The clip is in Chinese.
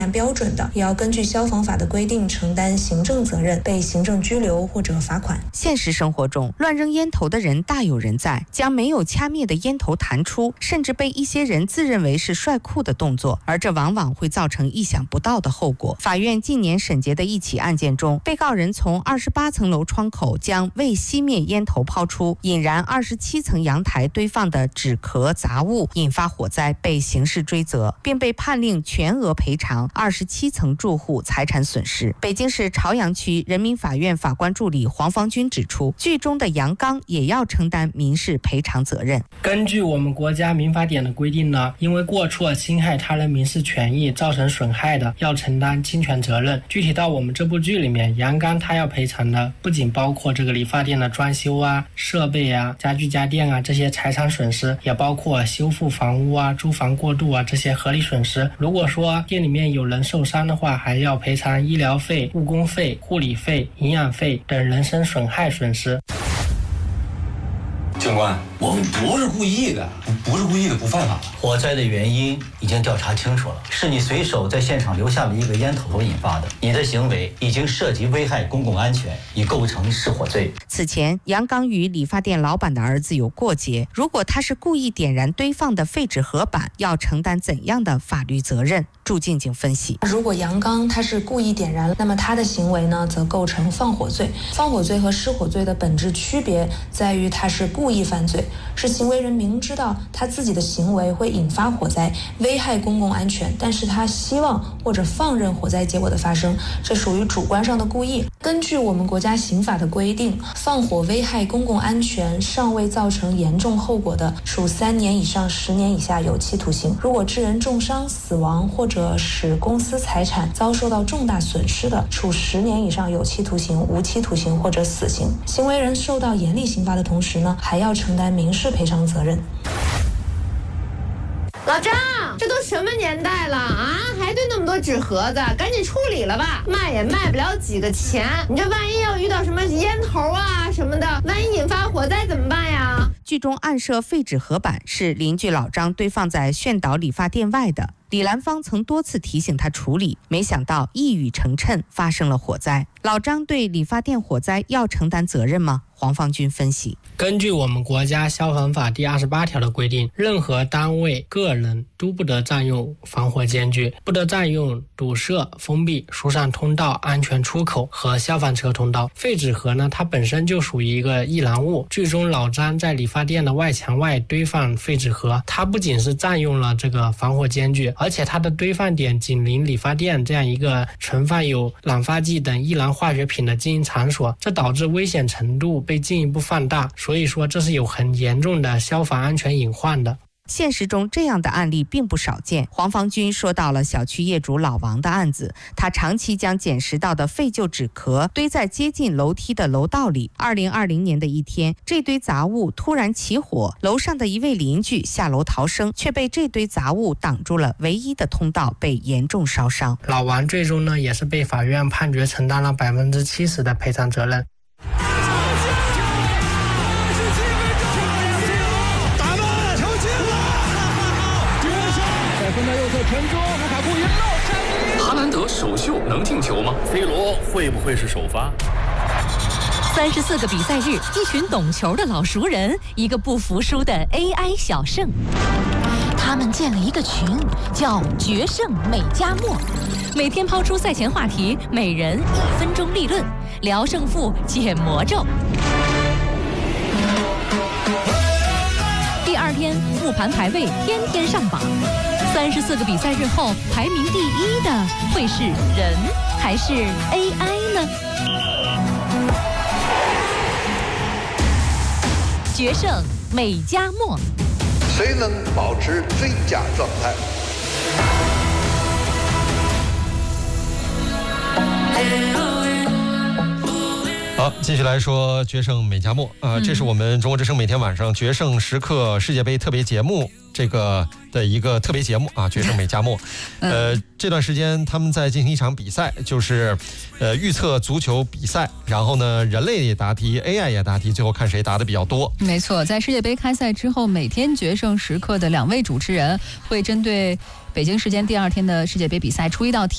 标准的，也要根据消防法的规定承担行政责任，被行政拘留或者罚款。 现实生活中，乱扔烟头的人大有人在，将没有掐灭的烟头弹出，甚至被一些人自认为是帅酷的动作，而这往往会造成意想不到的后果。法院近年审结的一起案件中，被告人从28层楼窗口将未熄灭烟头抛出，引燃27层阳台堆放的纸壳杂物，引发火灾，被刑事追责，并被判令全额赔偿27层住户财产损失。北京市朝阳区人民法院法官助理黄方军指出，剧中的杨刚也要承担民事赔偿责任。 根据我们国家民法典的规定呢，因为过错侵害他人民事权益造成损害的，要承担侵权责任。具体到我们这部剧里面，杨刚他要赔偿的不仅包括这个理发店的装修啊、设备啊、家具家电啊这些财产损失，也包括修复房屋啊、租房过渡啊这些合理损失。如果说店里面有人受伤的话，还要赔偿医疗费、误工费、护理费、营养费等人身损害损失。 警官，我们不是故意的，不是故意的不犯法。 火灾的原因已经调查清楚了，是你随手在现场留下了一个烟头引发的，你的行为已经涉及危害公共安全，已构成失火罪。 此前，杨刚与理发店老板的儿子有过节，如果他是故意点燃堆放的废纸盒板，要承担怎样的法律责任？驻静静分析， 如果杨刚他是故意点燃，那么他的行为呢，则构成放火罪。放火罪和失火罪的本质区别在于，他是故意犯罪，是行为人明知道他自己的行为会引发火灾，危害公共安全，但是他希望或者放任火灾结果的发生，这属于主观上的故意。根据我们国家刑法的规定，放火危害公共安全尚未造成严重后果的，处3年以上10年以下有期徒刑；如果致人重伤、死亡或者使公司财产遭受到重大损失的，处10年以上有期徒刑、无期徒刑或者死刑。行为人受到严厉刑罚的同时呢，还要承担民事赔偿责任。 老张，这都什么年代了啊，还堆那么多纸盒子，赶紧处理了吧，卖也卖不了几个钱。你这万一要遇到什么烟头啊什么的，万一引发火灾怎么办呀？ 剧中暗设废纸盒板是邻居老张堆放在炫导理发店外的，李兰芳曾多次提醒他处理，没想到一语成谶，发生了火灾。老张对理发店火灾要承担责任吗？黄方军分析， 根据我们国家消防法第28条的规定，任何单位、个人都不得占用防火间距，不得占用堵塞、封闭、疏散通道、安全出口和消防车通道。废纸盒呢，它本身就属于一个易燃物。剧中老张在理发店的外墙外堆放废纸盒，它不仅是占用了这个防火间距，而且它的堆放点紧邻理发店这样一个存放有染发剂等易燃化学品的经营场所，这导致危险程度被进一步放大，所以说这是有很严重的消防安全隐患的。 现实中这样的案例并不少见。黄方军说到了小区业主老王的案子，他长期将捡拾到的废旧纸壳堆在接近楼梯的楼道里。2020年的一天，这堆杂物突然起火，楼上的一位邻居下楼逃生，却被这堆杂物挡住了唯一的通道，被严重烧伤。 老王最终呢，也是被法院判决承担了70%的赔偿责任。 哈兰德首秀能进球吗 ？C 罗会不会是首发 ？34个比赛日，一群懂球的老熟人，一个不服输的 AI 小胜。他们建了一个群，叫“决胜美加墨”，每天抛出赛前话题，每人1分钟立论，聊胜负，解魔咒。第2天，复盘排位，天天上榜。34个比赛日后，排名第1的会是人还是 AI 呢？决胜美加墨， 谁能保持最佳状态？ 好，继续来说决胜美加墨这是我们中国之声每天晚上决胜时刻世界杯特别节目这个的一个特别节目啊，决胜美加墨。这段时间他们在进行一场比赛，就是预测足球比赛，然后呢人类也答题 ，AI 也答题，最后看谁答的比较多。 没错，在世界杯开赛之后，每天决胜时刻的2位主持人会针对北京时间第2天的世界杯比赛出一道题。